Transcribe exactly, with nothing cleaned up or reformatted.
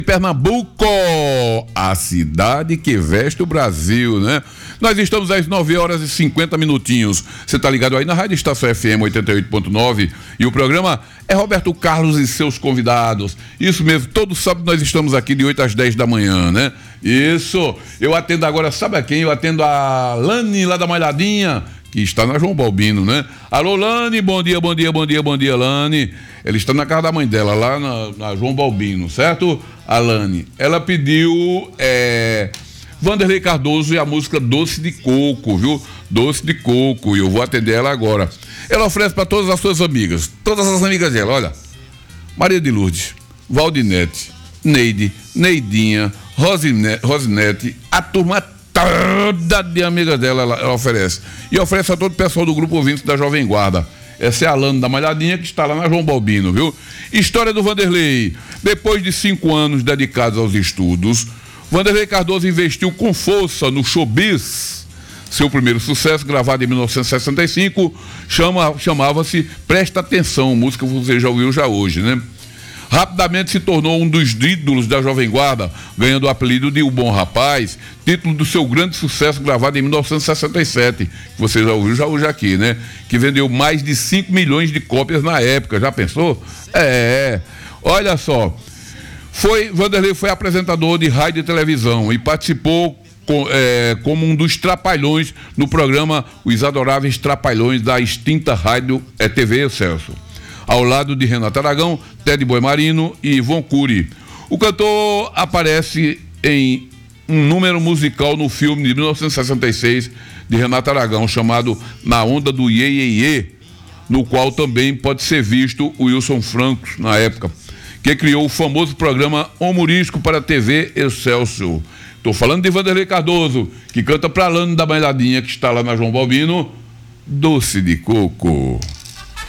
Pernambuco, a cidade que veste o Brasil, né? Nós estamos às nove horas e cinquenta minutinhos. Você tá ligado aí na Rádio Estação F M oitenta e oito ponto nove e o programa é Roberto Carlos e seus convidados. Isso mesmo, todo sábado nós estamos aqui de oito às dez da manhã, né? Isso. Eu atendo agora, sabe a quem? Eu atendo a Lani lá da Malhadinha, que está na João Balbino, né? Alô, Lani, bom dia, bom dia, bom dia, bom dia, Lani. Ela está na casa da mãe dela, lá na, na João Balbino, certo? A Lani. Ela pediu é, Vanderlei Cardoso e a música Doce de Coco, viu? Doce de Coco, e eu vou atender ela agora. Ela oferece para todas as suas amigas, todas as amigas dela, olha. Maria de Lourdes, Valdinete, Neide, Neidinha, Rosine, Rosinete, a turma toda de amigas dela ela, ela oferece. E oferece a todo o pessoal do grupo ouvinte da Jovem Guarda. Essa é a Lana da Malhadinha, que está lá na João Balbino, viu? História do Vanderlei. Depois de cinco anos dedicados aos estudos, Vanderlei Cardoso investiu com força no showbiz. Seu primeiro sucesso, gravado em mil novecentos e sessenta e cinco, chama, chamava-se Presta Atenção, música que você já ouviu já hoje, né? Rapidamente se tornou um dos ídolos da Jovem Guarda, ganhando o apelido de O Bom Rapaz, título do seu grande sucesso gravado em mil novecentos e sessenta e sete, que você já ouviu já hoje aqui, né? Que vendeu mais de cinco milhões de cópias na época, já pensou? É, olha só, foi, Vanderlei foi apresentador de rádio e televisão e participou com, é, como um dos trapalhões no programa Os Adoráveis Trapalhões da extinta rádio é, T V Excelsior, ao lado de Renato Aragão, Ted Boi Marino e Ivon Cury. O cantor aparece em um número musical no filme de mil novecentos e sessenta e seis de Renato Aragão, chamado Na Onda do Iê, Iê, Iê, no qual também pode ser visto o Wilson Franco, na época, que criou o famoso programa humorístico para a T V Excelsior. Estou falando de Vanderlei Cardoso, que canta para Lana da Malhadinha, que está lá na João Balbino, Doce de Coco.